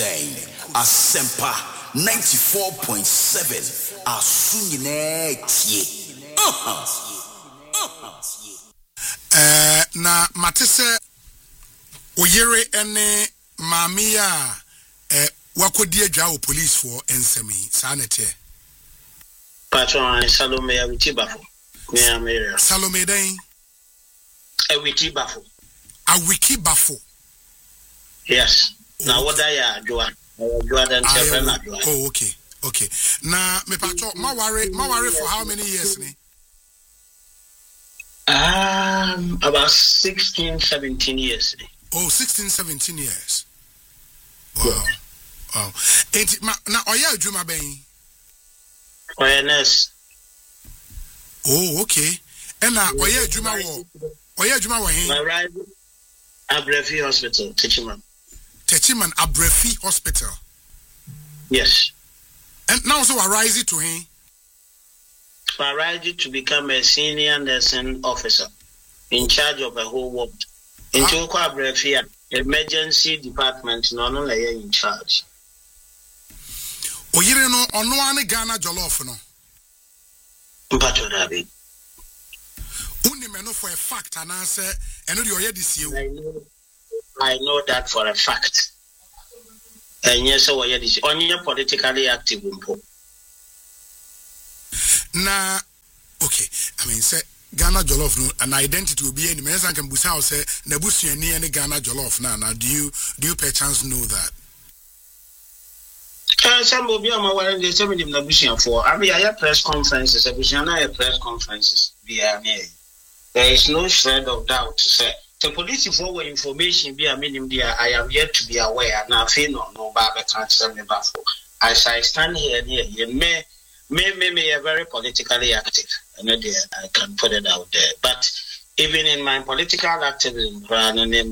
saying Asempa 94.7 Asunyine. Na matese oyere ene mamia wakodi adwa o police for ensemi sanete patron Salome Awitibafo me am Salome den Awitibafo yes na what I do dan chapel. Oh okay na me patron ma worry for how many years ni about 16-17 years. Oh, 16-17 years. Wow. Wow. Now, oya adwuma ben? Oya nurse. Oh, okay. And now, oya adwuma wo hen? My right Abrefi Hospital, Techiman Abrefi Hospital. Yes. And now so arise to him. I arrived to become a senior nursing officer in charge of a whole ward. In Abrefi, emergency department, no in charge. Oyire no ono ane Ghana jollof no. Mpacho dabi. Unime no for a fact and answer eno de oye this year. I know that for a fact. And yes, so oye this. Only politically active umpo. Na okay, I mean say Ghana jollof no an identity will be any man can busa say Nebusi ni any Ghana jollof na do you perchance know that? Some will be on my way. They tell me Nebusi for. I mean, I have press conferences. I have press conferences. There is no shred of doubt to say the police forward information. Be a minimum. I am yet to be aware. Now, I feel no Baba can't tell me about. As I stand here, you may are very politically active, and I can put it out there. But even in my political activism, me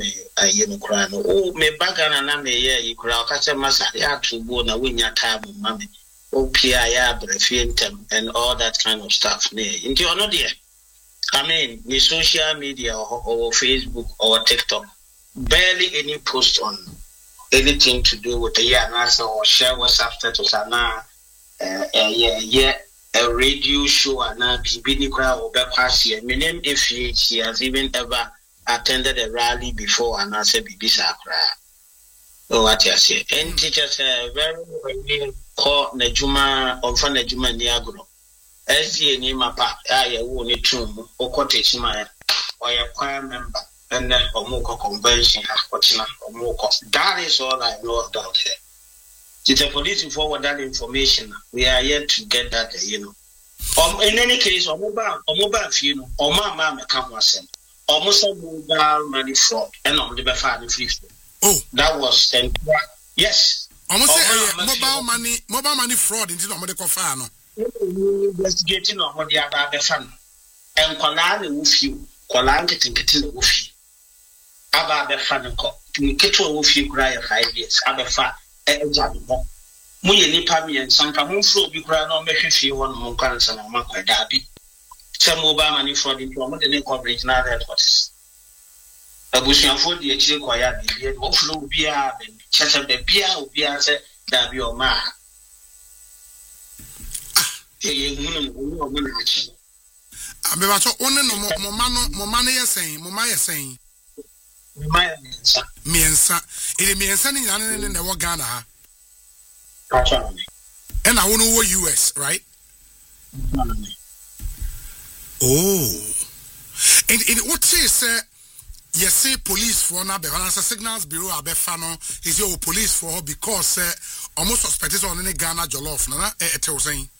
bagana na me ye kura kacha masari atubo na winya tabu mame opia ya brefientam and all that kind of stuff. Into ono there. I mean, the social media or Facebook or TikTok, barely any post on anything to do with the NASA or share WhatsApp status a radio show and Bibini crowd or Bepassi. My name if she has even ever attended a rally before and I said Bibisa cry. Oh, what you say? And teachers very called Nejuma or from Nejuma Niagro. SDA Nimapa, I won't need to or cottage my or a choir member and then Omoko convention, Omoko. That is all I know about her. It's a police forward that information. We are yet to get that, In any case, or mobile, or mama come was almost a mobile money fraud and on the Bafani free. Oh, that was yes. Almost mobile money fraud into the medical fan. Investigating on what the other fan and Kolani with you, Kolanki getting with you. About the fan Kitchen with you cry 5 years. Abafa. Muye nipa mi ensanka mumfro bi kura na o mehwehwe won mo kwansa na ma kwada bi se mobile money fraud into mo de ne coverage na headquarters abusuafo de akire kwaya bi o flow bi a be chese be bia obi a se da bi o ma o mo na achi abeba so one no mo ma no yesen mo ma yesen miensa ile miensa ni nyane ne wo Ghana ha and I want to go US, right? Oh, and what says you say police for now? Because signals bureau abe fano is your police for because almost suspected on any Ghana jollof. Na was saying.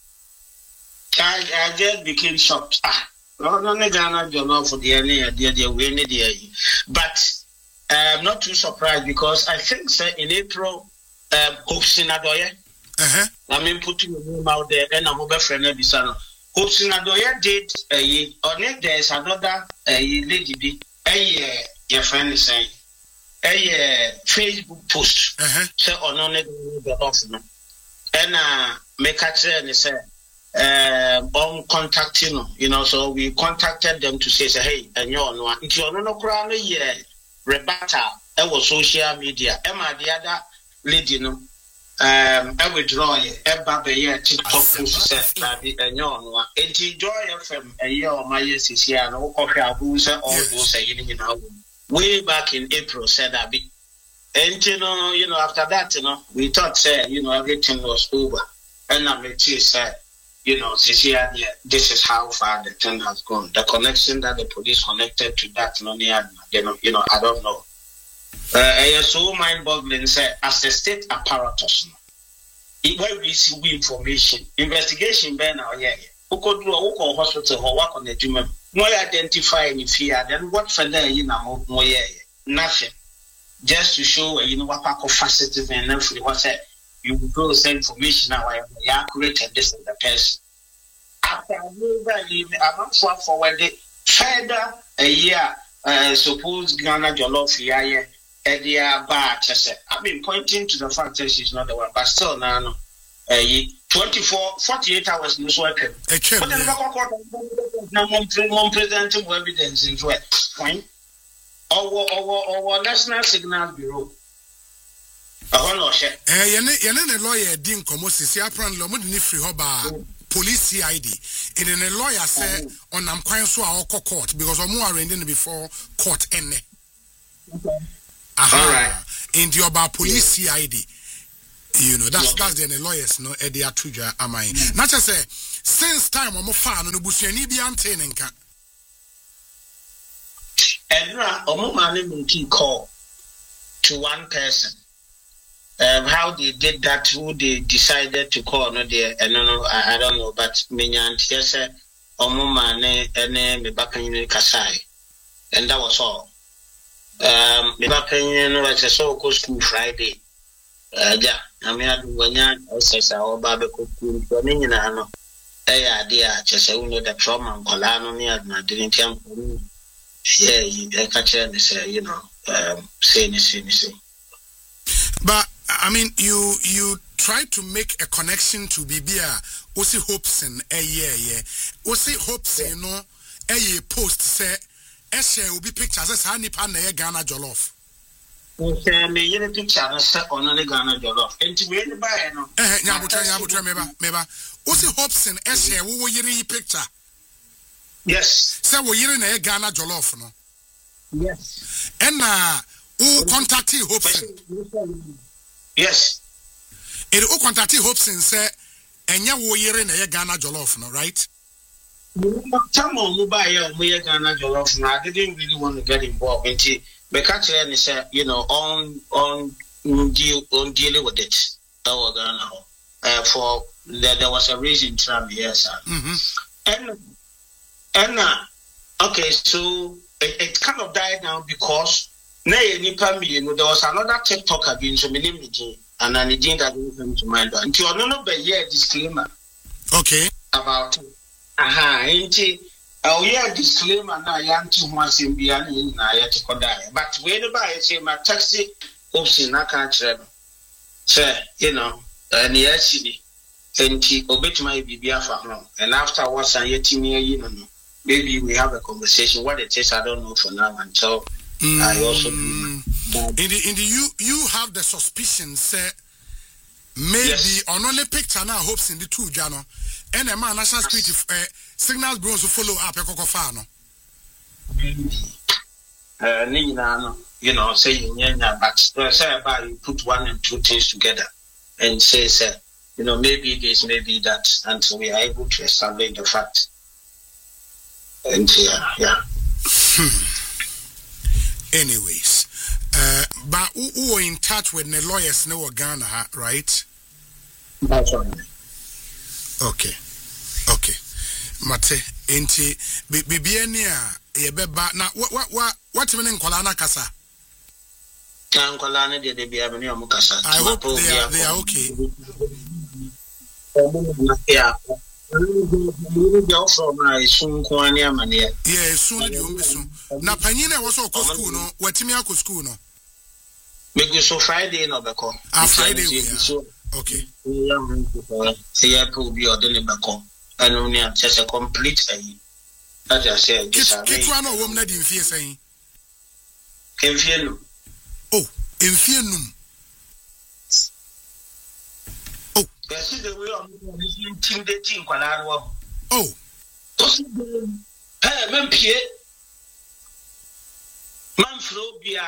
I just became shocked. No Ghana jollof for the any but I'm not too surprised because I think in April. Hope Sinadoye. I mean, putting your name out there, and I'm over friend Bisano. Hope Sinadoye did on it. There's another lady, your friend is saying, a Facebook post. So on it, the officer. And make a and say, on contacting, so we contacted them to say, hey, and you're no crown, yeah, rebuttal, it was social media. Emma, the other. lady no I withdraw a TikTok post said that and yon enjoy from a year or my years is here and all coffee abuse all those way back in April said that be and you know after that we thought say everything was over and I said this year this is how far the thing has gone. The connection that the police connected to that I don't know. So mind-boggling say as a state apparatus when we receive information investigation ben now uko do uko hospital or work on the document more identify any fear then what for there more nothing just to show what pack of facilities and everything what say you go send information now you accurate and this is the person after I'm not forward further a year suppose Ghana Jollof here Edia Bar, I've been pointing to the fact that she's not the one, but still now, 48 hours no working. But then no presenting evidence in fine. Our National Signal Bureau. Yene lawyer din komo sisi apran lo mo ni free hoba police CID. And then a lawyer say on am kwan so a court because omo arraigned before court ene. All right. In the about police CID, that's the lawyers no Eddie Atuja amai. Not just say since time I'm fan no busiani bi antene nka. Edra omo call to one person. How they did that, who they decided to call, no there, I don't know, but me yes, omo mane ene me bakanyi kasai, and that was all. Back in a so school Friday. I mean, when you say, "Oh, Baba, could you know?" Idea, just the trauma and Colano near didn't come. Yeah, catch and say, say. But I mean, you try to make a connection to Bibia. Osi Hobson, Osi Hobson, post say. Eshe will be pictures as honey pan Ghana Jollof. Me yen picture on the Ghana Jollof. And to win by no. Yabutra meba. Usi Hobson Eshe wo yiri picture. Yes. Say wo yiri na Ghana Jollof no. Yes. And who contacted Hobson? Yes. It who contacted Hobson say enya wo yiri na Ghana Jollof no, right? I didn't really want to get involved until Bekachel said, on dealing with it. For there was a reason to yes, sir. And okay, so it kind of died now because there was another TikToker being so many and I didn't come to mind until I don't know disclaimer. Okay. About disclaimer na yantu mwasim biani na yati kodai. But when I say my taxi option na can't say, and yes, and obey my BBF and afterwards I yet maybe we have a conversation. What it is, I don't know for now until I also you have the suspicion, say maybe on only picture now hopes in the two Jano. And a man national security signals bros to follow up a cocofano. Saying but you put one and two things together and say, maybe this, maybe that, until we are able to establish the fact. And Anyways, but who are in touch with the lawyers now Ghana, right? That's right. Okay. Mate, enti bibiania yebeba na what mean nkola na kasa? Nkola na de bia me no kasa. I hope they are okay. Yeah. Yeah, soon you be soon. Na panyina was so school no, watimi akọ school no. Me go so Friday no be come. Friday we are. Okay. Yeah, be ordinary be come. And only just a complete as I said, Kitwa no wom na di mfie saying. Enfienum. Oh, enfienum. see the way I'm intimidating Qualaro. Oh, hey, man, Pierre. Man, Flobia.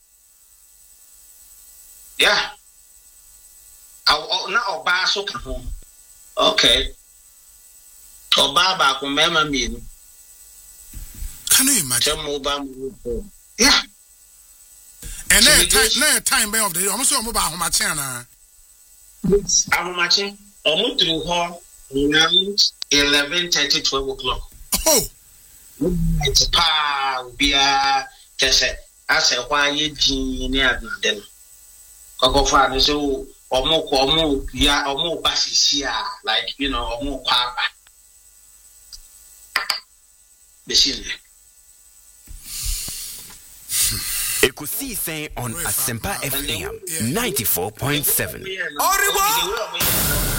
Yeah. I'll not buy so home. Okay. Or Baba, remember me. Can you imagine? Yeah. And then time by of the almost about how much China. I'm matching almost through her around 11:30, 12 o'clock. Oh, it's a power be a test. I said, why you near them? Coco Father, so or more, yeah, or more buses here, like or more papa. The Ekusi saying on Asempa FM 94.7.